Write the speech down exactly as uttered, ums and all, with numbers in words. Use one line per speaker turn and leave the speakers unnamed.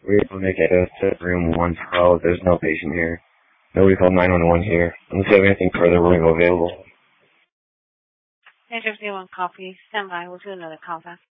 We're able to make access to room one twelve. There's no patient here. Nobody called nine one one here. Unless you have anything further, we're going to go available.
Enter one copy. Stand by. We'll do another call back.